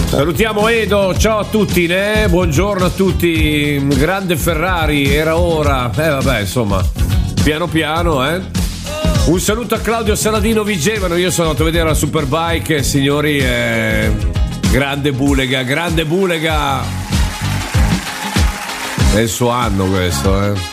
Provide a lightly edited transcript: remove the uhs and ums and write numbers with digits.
Salutiamo Edo, ciao a tutti, buongiorno a tutti. Grande Ferrari, era ora. Vabbè, insomma, piano piano, Un saluto a Claudio Saladino Vigevano. Io sono andato a vedere la Superbike, signori, grande Bulega. È il suo anno questo,